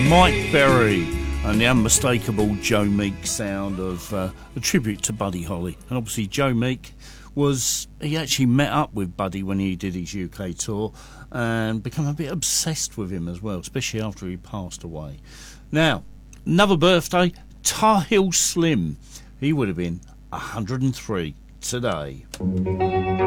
Mike Berry and the unmistakable Joe Meek sound of a tribute to Buddy Holly. And obviously Joe Meek he actually met up with Buddy when he did his UK tour and became a bit obsessed with him as well, especially after he passed away. Now, another birthday, Tar Heel Slim. He would have been 103 today.